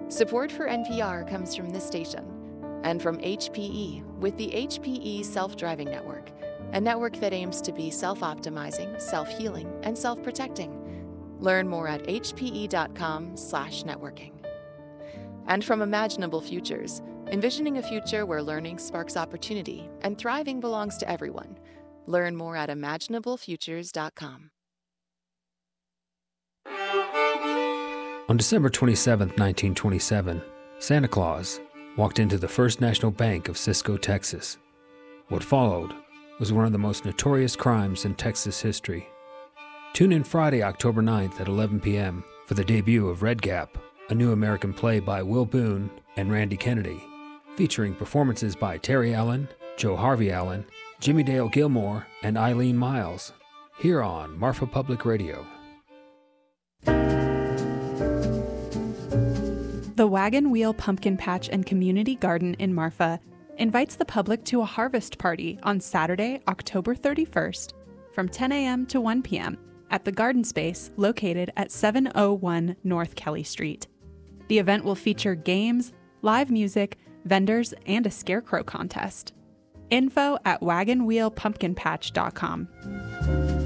Support for NPR comes from this station and from HPE with the HPE Self-Driving Network, a network that aims to be self-optimizing, self-healing, and self-protecting. Learn more at hpe.com/networking. And from Imaginable Futures, envisioning a future where learning sparks opportunity and thriving belongs to everyone. Learn more at imaginablefutures.com. On December 27, 1927, Santa Claus walked into the First National Bank of Cisco, Texas. What followed was one of the most notorious crimes in Texas history. Tune in Friday, October 9th at 11 p.m. for the debut of Red Gap, a new American play by Will Boone and Randy Kennedy, featuring performances by Terry Allen, Joe Harvey Allen, Jimmy Dale Gilmore, and Eileen Miles, here on Marfa Public Radio. The Wagon Wheel Pumpkin Patch and Community Garden in Marfa invites the public to a harvest party on Saturday, October 31st from 10 a.m. to 1 p.m. at the garden space located at 701 North Kelly Street. The event will feature games, live music, vendors, and a scarecrow contest. Info at wagonwheelpumpkinpatch.com.